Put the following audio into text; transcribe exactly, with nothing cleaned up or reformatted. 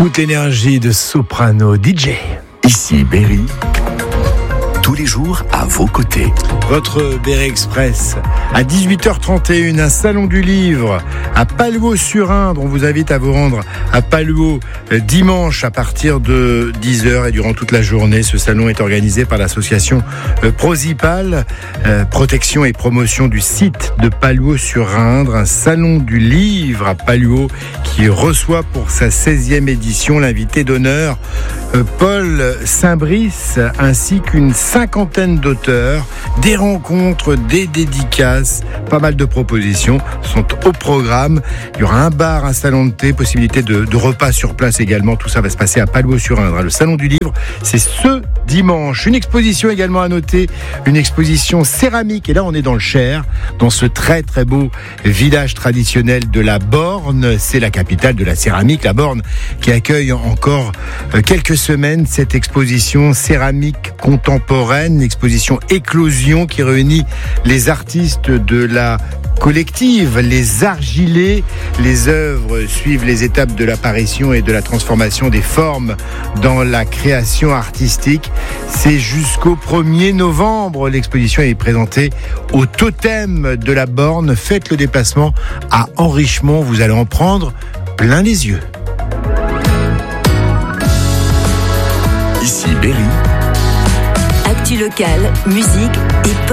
Toute l'énergie de Soprano D J. Ici Berry, tous les jours à vos côtés. Votre Berry Express. À dix-huit heures trente et une, un salon du livre à Paluau-sur-Indre. On vous invite à vous rendre à Paluau dimanche à partir de dix heures et durant toute la journée. Ce salon est organisé par l'association Prosipal, euh, protection et promotion du site de Paluau-sur-Indre. Un salon du livre à Paluau qui reçoit pour sa seizième édition l'invité d'honneur euh, Paul Saint-Brice ainsi qu'une cinquantaine d'auteurs, des rencontres, des dédicaces, pas mal de propositions sont au programme. Il y aura un bar, un salon de thé, possibilité de, de repas sur place également. Tout ça va se passer à Paluau-sur-Indre. Le salon du livre, c'est ce dimanche. Une exposition également à noter, une exposition céramique. Et là, on est dans le Cher, dans ce très très beau village traditionnel de la Borne. C'est la capitale de la céramique, la Borne, qui accueille encore quelques semaines cette exposition céramique contemporaine, exposition Éclosion qui réunit les artistes de la collective, les Argilés. Les œuvres suivent les étapes de l'apparition et de la transformation des formes dans la création artistique. C'est jusqu'au premier novembre. L'exposition est présentée au Totem de la Borne. Faites le déplacement à Enrichemont. Vous allez en prendre plein les yeux. Ici Berry. Actu locale, musique et